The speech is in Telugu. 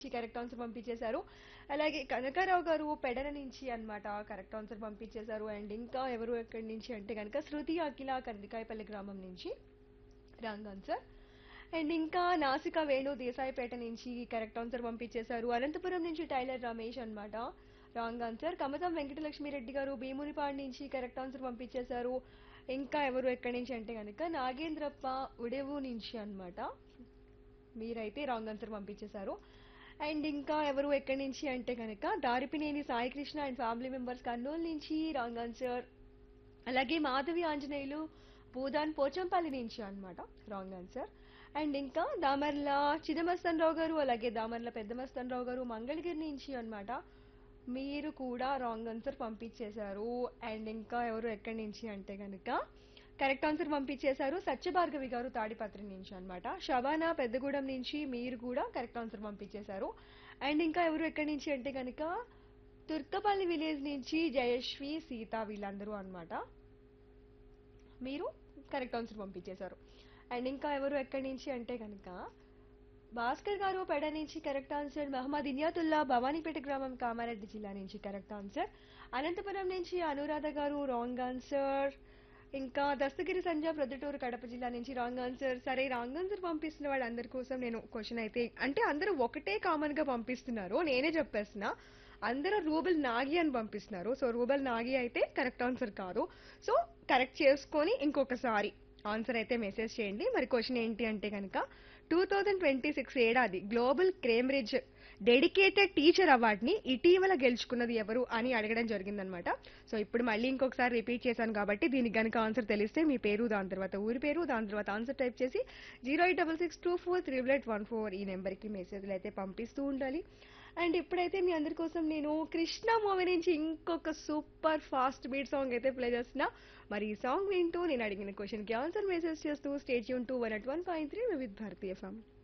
కరెక్ట్ ఆన్సర్ పంపించేశారు. అలాగే కనకారావు గారు పెడన నుంచి అన్నమాట కరెక్ట్ ఆన్సర్ పంపించేశారు. అండ్ ఇంకా ఎవరు ఎక్కడి నుంచి అంటే కనుక శృతి అఖిల కందికాయపల్లి గ్రామం నుంచి రాంగ్ ఆన్సర్. అండ్ ఇంకా నాసిక వేణు దేశాయిపేట నుంచి కరెక్ట్ ఆన్సర్ పంపించేశారు. అనంతపురం నుంచి టైలర్ రమేష్ అన్నమాట రాంగ్ ఆన్సర్. కమతం వెంకటలక్ష్మిరెడ్డి గారు భీమునిపాడు నుంచి కరెక్ట్ ఆన్సర్ పంపించేశారు. ఇంకా ఎవరు ఎక్కడి నుంచి అంటే కనుక నాగేంద్రప్ప ఉడెవు నుంచి అన్నమాట మీరైతే రాంగ్ ఆన్సర్ పంపించేశారు. అండ్ ఇంకా ఎవరు ఎక్కడి నుంచి అంటే కనుక Daripineni Saikrishna and family members Kurnool నుంచి రాంగ్ ఆన్సర్. అలాగే మాధవి ఆంజనేయులు భూదాన్ పోచంపల్లి నుంచి అన్నమాట రాంగ్ ఆన్సర్. అండ్ ఇంకా దామర్ల చిన్నమస్తన్ రావు గారు అలాగే దామర్ల పెద్ద మస్తన్ రావు గారు మంగళగిరి నుంచి అన్నమాట మీరు కూడా రాంగ్ ఆన్సర్ పంపించేశారు. అండ్ ఇంకా ఎవరు ఎక్కడి నుంచి అంటే కనుక కరెక్ట్ ఆన్సర్ పంపించేశారు సత్యభార్గవి గారు తాడిపత్రి నుంచి అన్నమాట. శబానా పెద్దగూడెం నుంచి మీరు కూడా కరెక్ట్ ఆన్సర్ పంపించేశారు. అండ్ ఇంకా ఎవరు ఎక్కడి నుంచి అంటే కనుక తుర్కపల్లి విలేజ్ నుంచి జయశ్రీ సీత వీళ్ళందరూ అన్నమాట మీరు కరెక్ట్ ఆన్సర్ పంపించేశారు. అండ్ ఇంకా ఎవరు ఎక్కడి నుంచి అంటే కనుక భాస్కర్ గారు పెడ నుంచి కరెక్ట్ ఆన్సర్. మహమ్మద్ ఇనియాతుల్లా భవానీపేట గ్రామం కామారెడ్డి జిల్లా నుంచి కరెక్ట్ ఆన్సర్. అనంతపురం నుంచి అనురాధ గారు రాంగ్ ఆన్సర్. ఇంకా దస్తగిరి సంజయ్ ప్రొద్దుటూరు కడప జిల్లా నుంచి రాంగ్ ఆన్సర్. సరే రాంగ్ ఆన్సర్ పంపిస్తున్న వాళ్ళందరి కోసం నేను క్వశ్చన్ అయితే అంటే అందరూ ఒకటే కామన్ గా పంపిస్తున్నారు నేనే చెప్పేస్తున్నా. అందరూ రూబల్ నాగి అని పంపిస్తున్నారు. సో రూబల్ నాగి అయితే కరెక్ట్ ఆన్సర్ కాదు. సో కరెక్ట్ చేసుకొని ఇంకొకసారి ఆన్సర్ అయితే మెసేజ్ చేయండి. మరి క్వశ్చన్ ఏంటి అంటే కనుక 2026 ఏడాది గ్లోబల్ కేంబ్రిడ్జ్ డెడికేటెడ్ టీచర్ అవార్డుని ఇటీవల గెలుచుకున్నది ఎవరు అని అడగడం జరిగిందనమాట. సో ఇప్పుడు మళ్ళీ ఇంకొకసారి రిపీట్ చేశాను కాబట్టి దీనికి గనుక ఆన్సర్ తెలిస్తే మీ పేరు దాని తర్వాత ఊరి పేరు దాని తర్వాత ఆన్సర్ టైప్ చేసి 08662438814 ఈ నెంబర్కి మెసేజ్లు అయితే పంపిస్తూ ఉండాలి. అండ్ ఇప్పుడైతే మీ అందరి కోసం నేను కృష్ణ మూవీ నుంచి ఇంకొక సూపర్ ఫాస్ట్ బీట్ సాంగ్ అయితే ప్లే చేస్తున్నా. మరి ఈ సాంగ్ వింటూ నేను అడిగిన క్వశ్చన్ కి ఆన్సర్ మెసేజ్ చేస్తూ state Yoon 101.3 with Bharatiya FM.